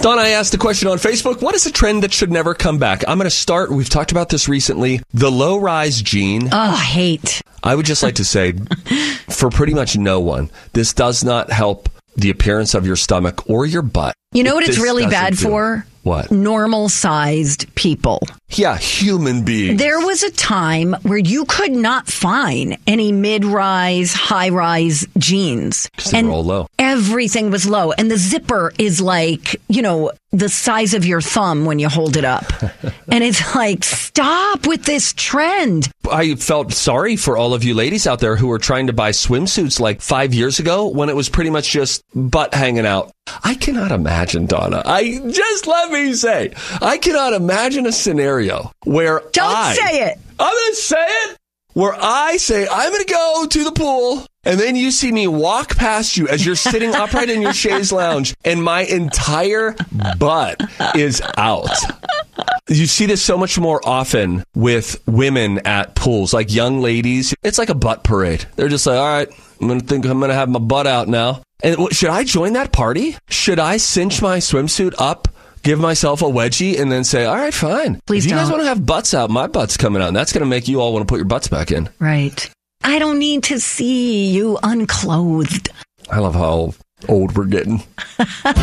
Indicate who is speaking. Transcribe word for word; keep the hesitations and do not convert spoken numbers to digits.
Speaker 1: Dawn, I asked the question on Facebook, what is a trend that should never come back? I'm going to start, we've talked about this recently, the low-rise jean.
Speaker 2: Oh, hate.
Speaker 1: I would just like to say, for pretty much no one, this does not help the appearance of your stomach or your butt.
Speaker 2: You know what
Speaker 1: This
Speaker 2: it's really
Speaker 1: doesn't
Speaker 2: bad
Speaker 1: feel-
Speaker 2: for?
Speaker 1: What?
Speaker 2: Normal-sized people.
Speaker 1: Yeah, human beings.
Speaker 2: There was a time where you could not find any mid-rise, high-rise jeans.
Speaker 1: 'Cause they were all low.
Speaker 2: Everything was low. And the zipper is like, you know, the size of your thumb when you hold it up. And it's like, stop with this trend.
Speaker 1: I felt sorry for all of you ladies out there who were trying to buy swimsuits like five years ago when it was pretty much just butt hanging out. I cannot imagine, Donna. I just let me say, I cannot imagine a scenario where
Speaker 2: Don't
Speaker 1: I,
Speaker 2: say it.
Speaker 1: I'm going to say it. Where I say, I'm going to go to the pool, and then you see me walk past you as you're sitting upright in your chaise lounge, and my entire butt is out. You see this so much more often with women at pools, like young ladies. It's like a butt parade. They're just like, all right, I'm going to think I'm going to have my butt out now. And w- should I join that party? Should I cinch my swimsuit up, give myself a wedgie, and then say, all right, fine.
Speaker 2: Please
Speaker 1: if you
Speaker 2: don't.
Speaker 1: guys want to have butts out, my butt's coming out. And that's going to make you all want to put your butts back in.
Speaker 2: Right. I don't need to see you unclothed.
Speaker 1: I love how old we're getting.